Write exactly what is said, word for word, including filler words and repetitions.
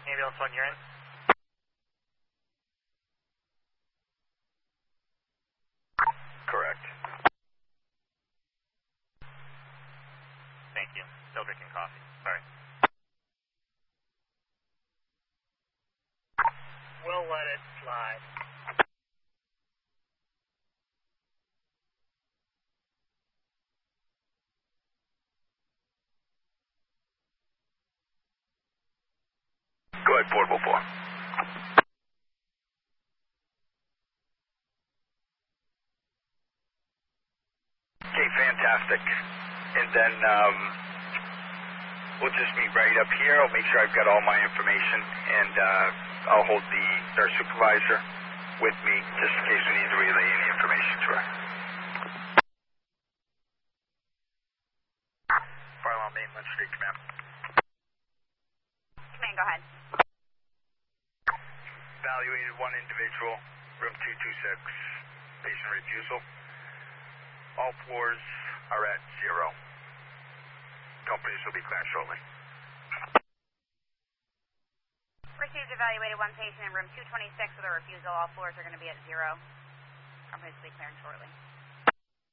Ambulance one, you're in? Correct. Thank you. Still drinking coffee. Sorry. We'll let it slide. Go ahead, portable four. Okay, fantastic. And then um, we'll just meet right up here. I'll make sure I've got all my information, and uh, I'll hold the nurse supervisor with me just in case we need to relay any information to her. Fire alarm Mainland Street, command. Command, go ahead. Evaluated one individual, room two two six, patient refusal. All floors are at zero. Companies will be cleared shortly. Received evaluated one patient in room two twenty-six with a refusal. All floors are going to be at zero. Companies will be clearing shortly.